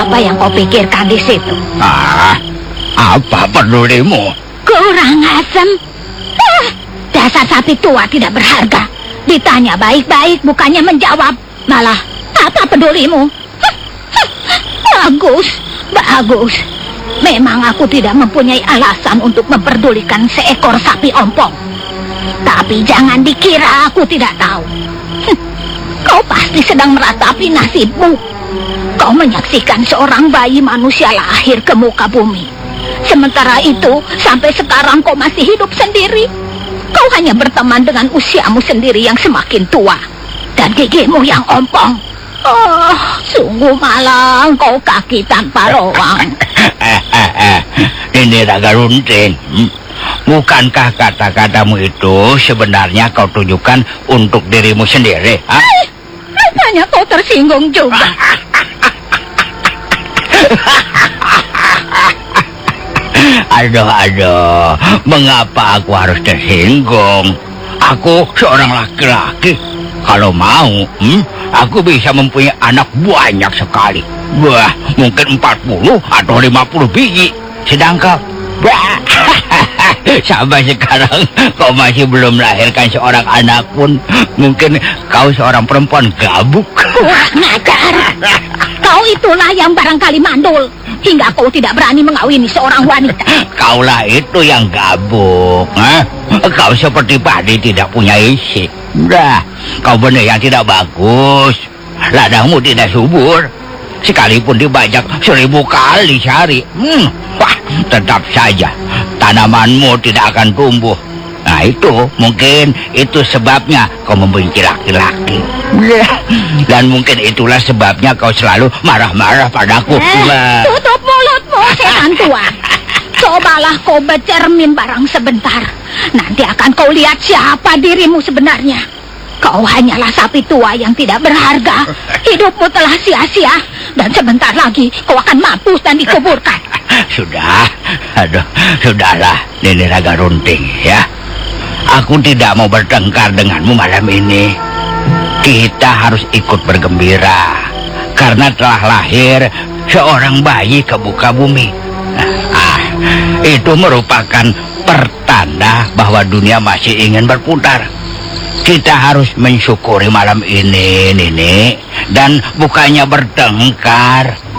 Apa yang kau pikirkan di situ? Apa pedulimu? Kurang asem. Dasar sapi tua tidak berharga. Ditanya baik-baik, bukannya menjawab. Malah, apa pedulimu? Bagus, bagus. Memang aku tidak mempunyai alasan untuk memperdulikan seekor sapi ompong. Tapi jangan dikira aku tidak tahu. Kau pasti sedang meratapi nasibmu. Kau menyaksikan seorang bayi manusia lahir ke muka bumi. Sementara itu, sampai sekarang kau masih hidup sendiri. Kau hanya berteman dengan usiamu sendiri yang semakin tua. Dan gigimu yang ompong. Oh, sungguh malang kau kaki tanpa roang. Ini Raga Runting. Bukankah kata-katamu itu sebenarnya kau tujukan untuk dirimu sendiri? Rupanya kau tersinggung juga. Aduh, mengapa aku harus tersinggung? Aku seorang laki-laki. Kalau mau, aku bisa mempunyai anak banyak sekali. Wah, mungkin 40 atau 50 biji. Sedangkan, sampai sekarang kau masih belum melahirkan seorang anak pun. Mungkin kau seorang perempuan gabuk. Kurang ajar. Kau itulah yang barangkali mandul, hingga kau tidak berani mengawini seorang wanita. Kaulah itu yang gabuk. Kau seperti padi tidak punya isi. Kau benar yang tidak bagus. Ladangmu tidak subur. Sekalipun dibajak 1000 kali sehari, tetap saja tanamanmu tidak akan tumbuh. Nah itu, mungkin itu sebabnya kau membenci laki-laki. Dan mungkin itulah sebabnya kau selalu marah-marah padaku. Tutup mulutmu, setan tua. Cobalah kau bercermin barang sebentar. Nanti akan kau lihat siapa dirimu sebenarnya. Kau hanyalah sapi tua yang tidak berharga. Hidupmu telah sia-sia. Dan sebentar lagi kau akan mampus dan dikuburkan. Sudahlah, Nini Raga Runting, ya. Aku tidak mau bertengkar denganmu malam ini. Kita harus ikut bergembira. Karena telah lahir seorang bayi ke muka bumi. Itu merupakan pertanda bahwa dunia masih ingin berputar. Kita harus mensyukuri malam ini, Nini. Dan bukannya bertengkar.